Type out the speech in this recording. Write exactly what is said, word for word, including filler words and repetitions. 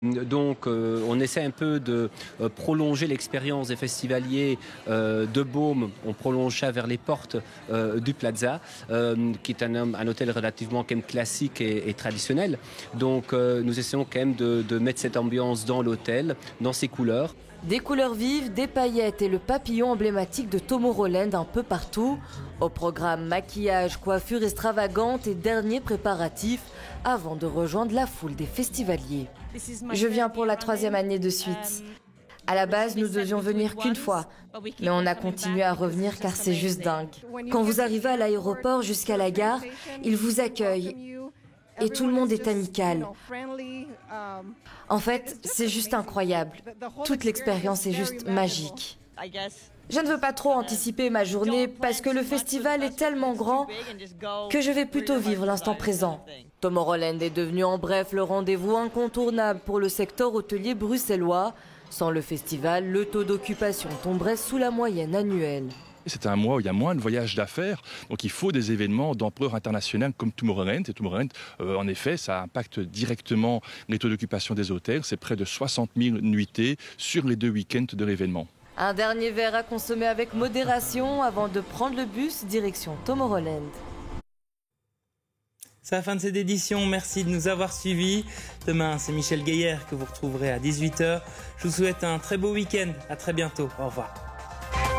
Donc euh, on essaie un peu de euh, prolonger l'expérience des festivaliers euh, de Beaume. On prolonge ça vers les portes euh, du Plaza, euh, qui est un, un hôtel relativement quand même classique et, et traditionnel. Donc euh, nous essayons quand même de, de mettre cette ambiance dans l'hôtel, dans ses couleurs. Des couleurs vives, des paillettes et le papillon emblématique de Tomorrowland un peu partout. Au programme maquillage, coiffure extravagante et derniers préparatifs avant de rejoindre la foule des festivaliers. Je viens pour la troisième année de suite. À la base, nous devions venir qu'une fois, mais on a continué à revenir car c'est juste dingue. Quand vous arrivez à l'aéroport jusqu'à la gare, ils vous accueillent et tout le monde est amical. En fait, c'est juste incroyable. Toute l'expérience est juste magique. Je ne veux pas trop anticiper ma journée parce que le festival est tellement grand que je vais plutôt vivre l'instant présent. Tomorrowland est devenu en bref le rendez-vous incontournable pour le secteur hôtelier bruxellois. Sans le festival, le taux d'occupation tomberait sous la moyenne annuelle. C'est un mois où il y a moins de voyages d'affaires, donc il faut des événements d'ampleur internationale comme Tomorrowland. Et Tomorrowland, euh, en effet, ça impacte directement les taux d'occupation des hôtels. C'est près de soixante mille nuitées sur les deux week-ends de l'événement. Un dernier verre à consommer avec modération avant de prendre le bus direction Tomorrowland. C'est la fin de cette édition, merci de nous avoir suivis. Demain, c'est Michel Gaillard que vous retrouverez à dix-huit heures. Je vous souhaite un très beau week-end, à très bientôt, au revoir.